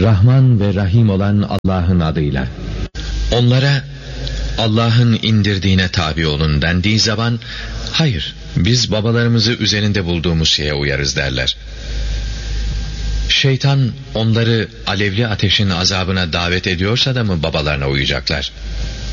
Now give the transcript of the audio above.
Rahman ve Rahim olan Allah'ın adıyla. Onlara Allah'ın indirdiğine tabi olun dendiği zaman, hayır, biz babalarımızı üzerinde bulduğumuz şeye uyarız derler. Şeytan onları alevli ateşin azabına davet ediyorsa da mı babalarına uyacaklar?